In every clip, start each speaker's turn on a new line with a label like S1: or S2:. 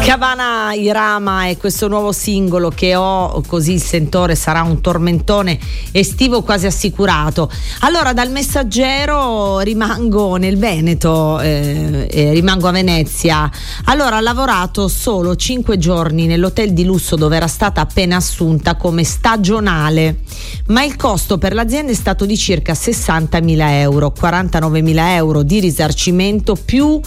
S1: Cavana Irama e questo nuovo singolo che ho, così il sentore sarà un tormentone estivo quasi assicurato. Allora dal Messaggero rimango nel Veneto, rimango a Venezia. Allora ha lavorato solo 5 giorni nell'hotel di lusso dove era stata appena assunta come stagionale, ma il costo per l'azienda è stato di circa 60.000 euro, 49.000 euro di risarcimento più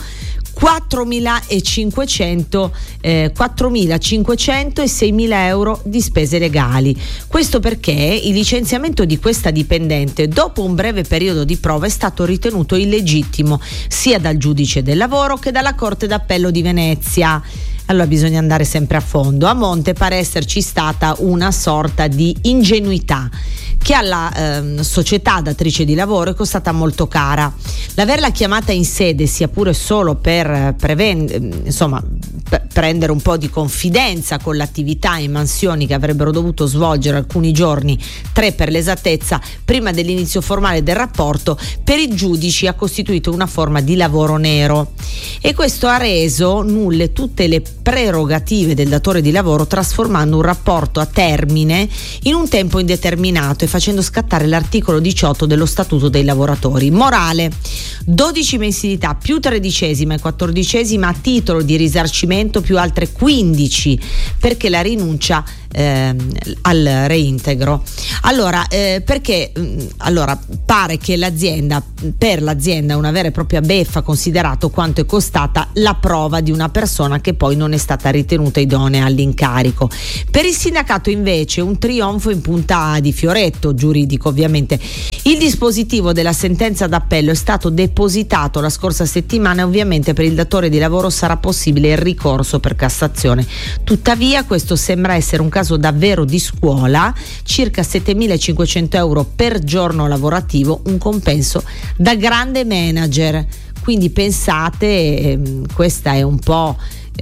S1: 4.500 e 6.000 euro di spese legali. Questo perché il licenziamento di questa dipendente dopo un breve periodo di prova è stato ritenuto illegittimo sia dal giudice del lavoro che dalla Corte d'Appello di Venezia. Allora bisogna andare sempre a fondo. A monte pare esserci stata una sorta di ingenuità che alla società datrice di lavoro è costata molto cara. L'averla chiamata in sede, sia pure solo per prendere un po' di confidenza con l'attività e mansioni che avrebbero dovuto svolgere alcuni giorni, 3 per l'esattezza, prima dell'inizio formale del rapporto, per i giudici ha costituito una forma di lavoro nero, e questo ha reso nulle tutte le prerogative del datore di lavoro, trasformando un rapporto a termine in un tempo indeterminato e facendo scattare l'articolo 18 dello Statuto dei lavoratori. Morale: 12 mensilità più 13ª e 14ª a titolo di risarcimento più altre 15 perché la rinuncia al reintegro. Allora perché pare che per l'azienda una vera e propria beffa, considerato quanto è costata la prova di una persona che poi non è stata ritenuta idonea all'incarico. Per il sindacato invece un trionfo in punta di fioretto giuridico, ovviamente. Il dispositivo della sentenza d'appello è stato depositato la scorsa settimana e ovviamente per il datore di lavoro sarà possibile il ricorso per Cassazione. Tuttavia questo sembra essere un caso davvero di scuola: circa 7.500 euro per giorno lavorativo, un compenso da grande manager. Quindi pensate, questa è un po'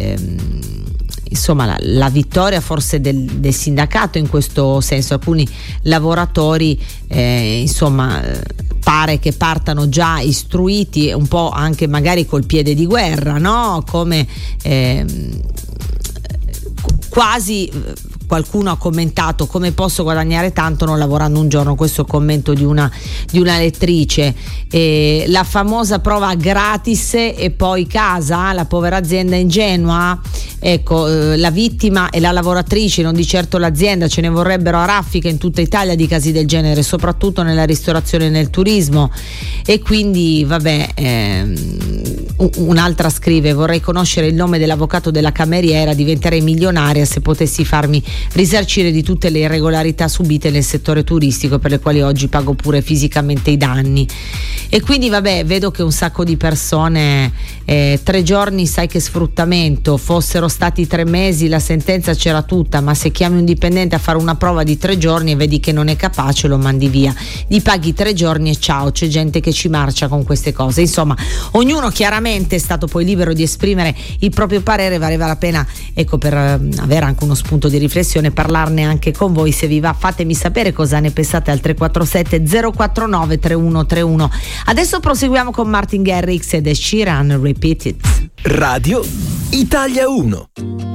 S1: la vittoria forse del sindacato in questo senso. Alcuni lavoratori pare che partano già istruiti, un po' anche magari col piede di guerra, no? Come quasi qualcuno ha commentato: come posso guadagnare tanto non lavorando un giorno? Questo è il commento di una lettrice. La famosa prova gratis e poi casa, la povera azienda ingenua. Ecco, la vittima è la lavoratrice, non di certo l'azienda. Ce ne vorrebbero a raffica in tutta Italia di casi del genere, soprattutto nella ristorazione e nel turismo. E quindi un'altra scrive: vorrei conoscere il nome dell'avvocato della cameriera, diventerei milionaria se potessi farmi risarcire di tutte le irregolarità subite nel settore turistico, per le quali oggi pago pure fisicamente i danni. E quindi vedo che un sacco di persone 3 giorni, sai che sfruttamento, fossero stati 3 mesi la sentenza c'era tutta, ma se chiami un dipendente a fare una prova di 3 giorni e vedi che non è capace, lo mandi via, gli paghi 3 giorni e ciao. C'è gente che ci marcia con queste cose. Insomma, ognuno chiaramente è stato poi libero di esprimere il proprio parere. Valeva la pena, per avere anche uno spunto di riflessione, parlarne anche con voi. Se vi va, fatemi sapere cosa ne pensate al 347 049 3131. Adesso proseguiamo con Martin Garrix ed Ed Sheeran, Repeat It.
S2: Radio Italia 1.